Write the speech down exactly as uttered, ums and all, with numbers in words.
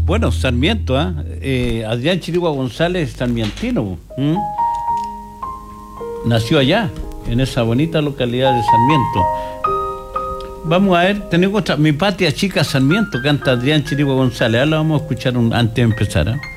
Bueno, Sarmiento, ¿eh? Eh, Adrián Chirigua González sarmientino. ¿Mm? Nació allá, en esa bonita localidad de Sarmiento. Vamos a ver, tenemos otra, Mi Patria Chica Sarmiento, canta Adrián Chirigua González. Ahora la vamos a escuchar un, antes de empezar, ¿eh?